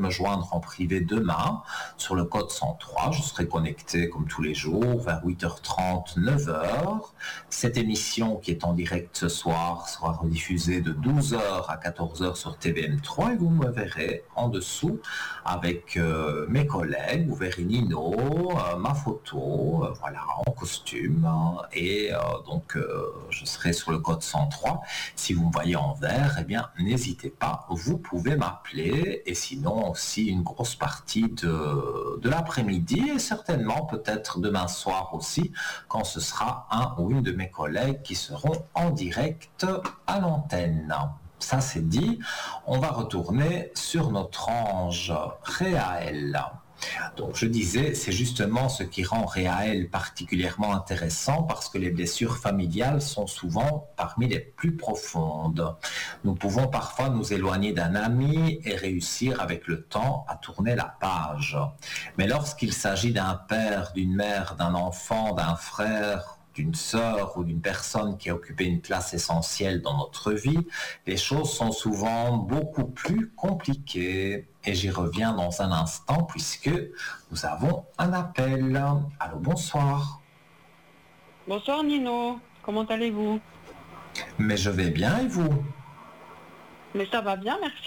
me joindre en privé demain sur le code 103. Je serai connecté comme tous les jours vers 8h30, 9h. Cette émission qui est en direct ce soir sera rediffusée de 12h à 14h sur TVM3 et vous me verrez en dessous avec mes collègues. Vous verrez Nino, ma photo, voilà, en costume et donc je serai sur le code 103. Si vous me voyez en vert, eh bien n'hésitez pas, vous pouvez m'appeler et sinon aussi une grosse partie de l'après-midi et certainement peut-être demain soir aussi quand ce sera un ou une de mes collègues qui seront en direct à l'antenne. Ça c'est dit, on va retourner sur notre ange Réaël. Donc je disais, c'est justement ce qui rend Réaël particulièrement intéressant parce que les blessures familiales sont souvent parmi les plus profondes. Nous pouvons parfois nous éloigner d'un ami et réussir avec le temps à tourner la page. Mais lorsqu'il s'agit d'un père, d'une mère, d'un enfant, d'un frère, d'une sœur ou d'une personne qui a occupé une place essentielle dans notre vie, les choses sont souvent beaucoup plus compliquées. Et j'y reviens dans un instant puisque nous avons un appel. Allô, bonsoir. Bonsoir Nino, comment allez-vous? Mais je vais bien et vous? Mais ça va bien, merci.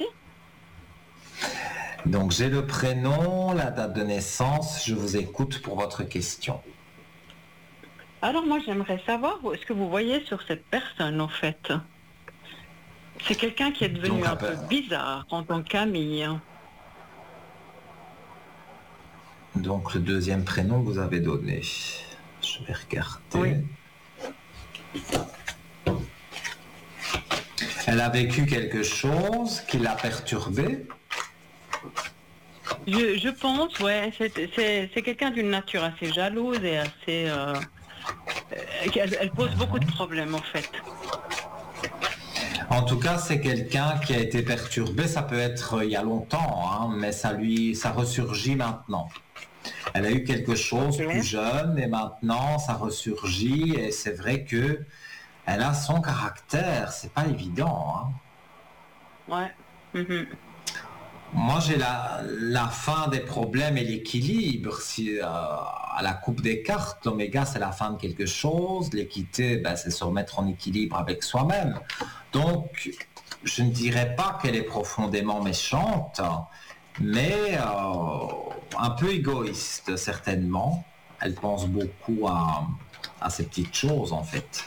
Donc j'ai le prénom, la date de naissance, je vous écoute pour votre question. Alors moi j'aimerais savoir ce que vous voyez sur cette personne en fait. C'est quelqu'un qui est devenu un peu bizarre en tant qu'ami. Donc le deuxième prénom que vous avez donné. Je vais regarder. Oui. Elle a vécu quelque chose qui l'a perturbée? Je pense, ouais, c'est quelqu'un d'une nature assez jalouse et assez... elle pose beaucoup de problèmes en fait. En tout cas, c'est quelqu'un qui a été perturbé, ça peut être il y a longtemps, hein, mais ça ressurgit maintenant. Elle a eu quelque chose plus jeune et maintenant ça ressurgit et c'est vrai que elle a son caractère, c'est pas évident. Hein. Ouais. Mm-hmm. Moi j'ai la fin des problèmes et l'équilibre. Si, à la coupe des cartes, l'oméga c'est la fin de quelque chose, l'équité c'est se remettre en équilibre avec soi-même. Donc je ne dirais pas qu'elle est profondément méchante, mais un peu égoïste certainement. Elle pense beaucoup à ces petites choses en fait.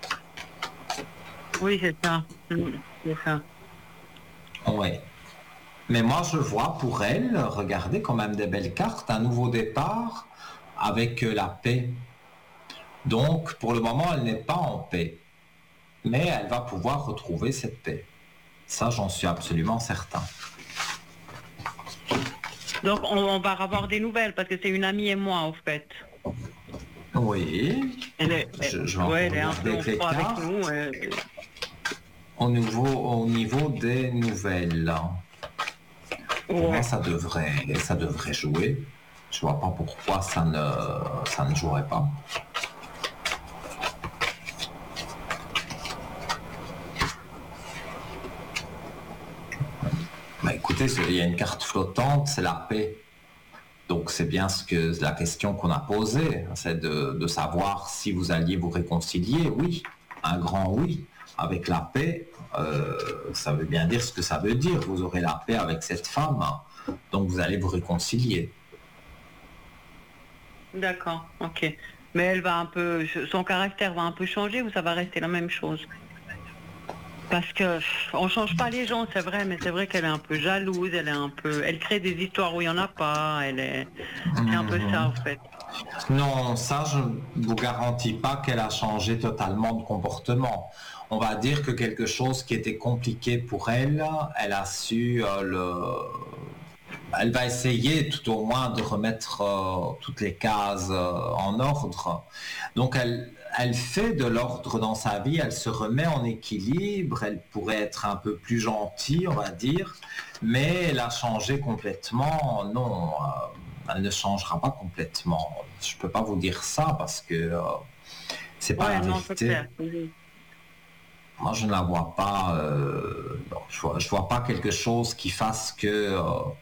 Oui, c'est ça. C'est ça. Oui. Mais moi je vois pour elle, regardez quand même des belles cartes, un nouveau départ avec la paix. Donc pour le moment elle n'est pas en paix, mais elle va pouvoir retrouver cette paix. Ça j'en suis absolument certain. Donc on va avoir des nouvelles parce que c'est une amie et moi en fait. Oui. Elle est un peu en froid avec nous. Au niveau des nouvelles, pour moi ça devrait jouer. Je vois pas pourquoi ça ne jouerait pas. Écoutez, il y a une carte flottante, c'est la paix. Donc c'est bien la question qu'on a posée, c'est de savoir si vous alliez vous réconcilier. Oui, un grand oui. Avec la paix, ça veut bien dire ce que ça veut dire. Vous aurez la paix avec cette femme, donc vous allez vous réconcilier. D'accord, ok. Mais elle va son caractère va un peu changer ou ça va rester la même chose? Parce que on change pas les gens, c'est vrai, mais c'est vrai qu'elle est un peu jalouse, elle crée des histoires où il y en a pas, c'est un peu ça en fait. Non, ça je ne vous garantis pas qu'elle a changé totalement de comportement. On va dire que quelque chose qui était compliqué pour elle, elle a su elle va essayer tout au moins de remettre toutes les cases en ordre. Donc elle fait de l'ordre dans sa vie, elle se remet en équilibre, elle pourrait être un peu plus gentille, on va dire, mais elle a changé complètement, non, elle ne changera pas complètement. Je ne peux pas vous dire ça parce que c'est pas la vérité. Moi, je ne la vois pas. Je vois pas quelque chose qui fasse que